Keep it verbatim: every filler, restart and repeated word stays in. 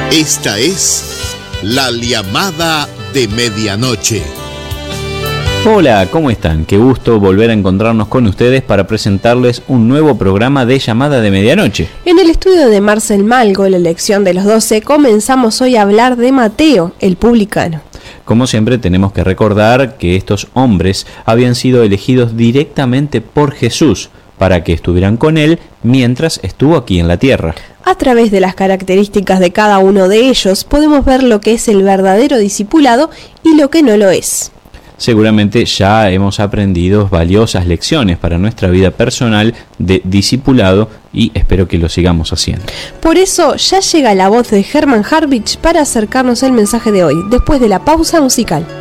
Esta es La Llamada de Medianoche. Hola, ¿cómo están? Qué gusto volver a encontrarnos con ustedes para presentarles un nuevo programa de Llamada de Medianoche. En el estudio de Marcel Malgo, la elección de los doce, comenzamos hoy a hablar de Mateo, el publicano. Como siempre, tenemos que recordar que estos hombres habían sido elegidos directamente por Jesús para que estuvieran con él mientras estuvo aquí en la tierra. A través de las características de cada uno de ellos, podemos ver lo que es el verdadero discipulado y lo que no lo es. Seguramente ya hemos aprendido valiosas lecciones para nuestra vida personal de discipulado y espero que lo sigamos haciendo. Por eso ya llega la voz de Hermann Harwich para acercarnos el mensaje de hoy, después de la pausa musical.